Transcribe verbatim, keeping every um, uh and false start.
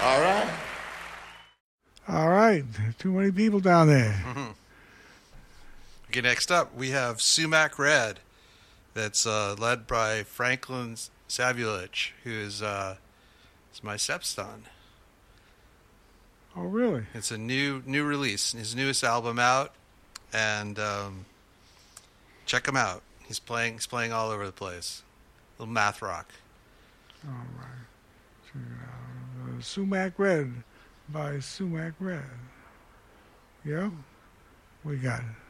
All right. All right. Too many people down there. Mm-hmm. Okay, next up we have Sumac Red. That's uh, led by Franklin Savulich, who is, uh, is my stepson. Oh, really? It's a new new release, his newest album out, and um, check him out. He's playing he's playing all over the place. A little math rock. All right. Check it out. Uh, Sumac Red by Sumac Red. Yeah, we got it.